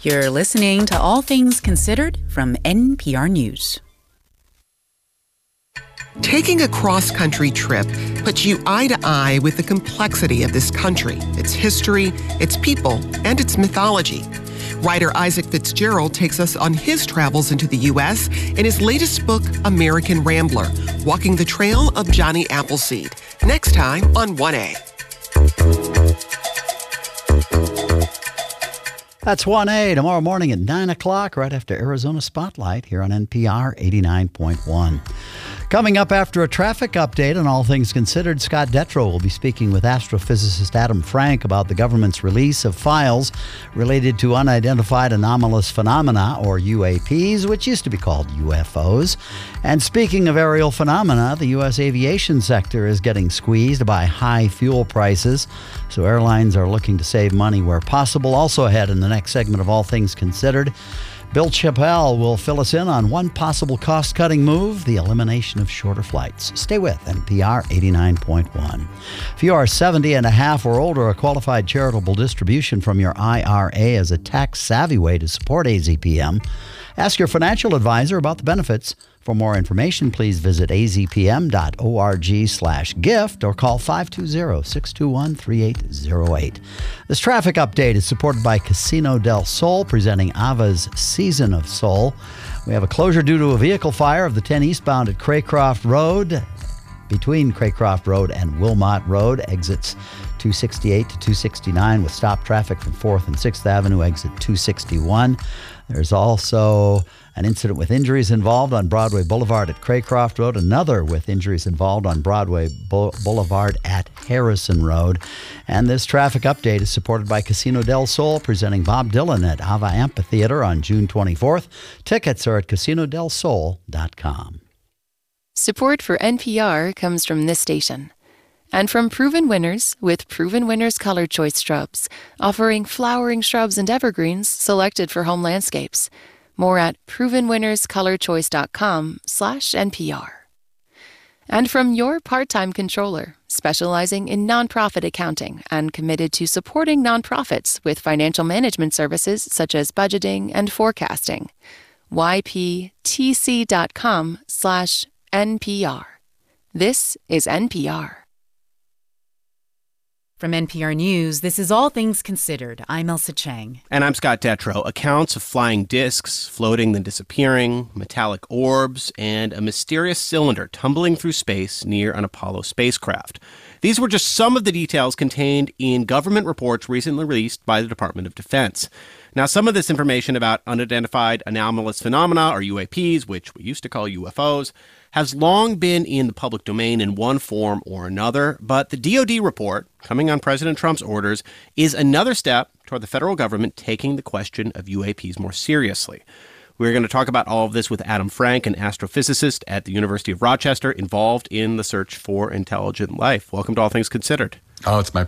You're listening to All Things Considered from NPR News. Taking a cross-country trip puts you eye to eye with the complexity of this country, its history, its people, and its mythology. Writer Isaac Fitzgerald takes us on his travels into the U.S. in his latest book, American Rambler, Walking the Trail of Johnny Appleseed. Next time on 1A. That's 1A tomorrow morning at 9 o'clock, right after Arizona Spotlight here on NPR 89.1. Coming up after a traffic update on All Things Considered, Scott Detrow will be speaking with astrophysicist Adam Frank about the government's release of files related to unidentified anomalous phenomena, or UAPs, which used to be called UFOs. And speaking of aerial phenomena, the U.S. aviation sector is getting squeezed by high fuel prices, so airlines are looking to save money where possible. Also ahead in the next segment of All Things Considered, Bill Chappell will fill us in on one possible cost-cutting move, the elimination of shorter flights. Stay with NPR 89.1. If you are 70 and a half or older, a qualified charitable distribution from your IRA is a tax-savvy way to support AZPM. Ask your financial advisor about the benefits. For more information, please visit azpm.org/gift or call 520-621-3808. This traffic update is supported by Casino del Sol, presenting Ava's Season of Soul. We have a closure due to a vehicle fire of the 10 eastbound at Craycroft Road, between Craycroft Road and Wilmot Road, exits 268 to 269 with stop traffic from 4th and 6th Avenue, exit 261. There's also an incident with injuries involved on Broadway Boulevard at Craycroft Road, another with injuries involved on Broadway Boulevard at Harrison Road. And this traffic update is supported by Casino del Sol, presenting Bob Dylan at Ava Amphitheater on June 24th. Tickets are at casinodelsol.com. Support for NPR comes from this station and from Proven Winners with Proven Winners Color Choice Shrubs, offering flowering shrubs and evergreens selected for home landscapes. More at provenwinnerscolorchoice.com/NPR. And from Your Part-Time Controller, specializing in nonprofit accounting and committed to supporting nonprofits with financial management services such as budgeting and forecasting. yptc.com/NPR. This is NPR. From NPR News, this is All Things Considered. I'm Elsa Chang. And I'm Scott Detrow. Accounts of flying discs, floating then disappearing, metallic orbs, and a mysterious cylinder tumbling through space near an Apollo spacecraft. These were just some of the details contained in government reports recently released by the Department of Defense. Now, some of this information about unidentified anomalous phenomena, or UAPs, which we used to call UFOs, has long been in the public domain in one form or another, but the DoD report, coming on President Trump's orders, is another step toward the federal government taking the question of UAPs more seriously. We're going to talk about all of this with Adam Frank, an astrophysicist at the University of Rochester, involved in the search for intelligent life. Welcome to All Things Considered. Oh, it's my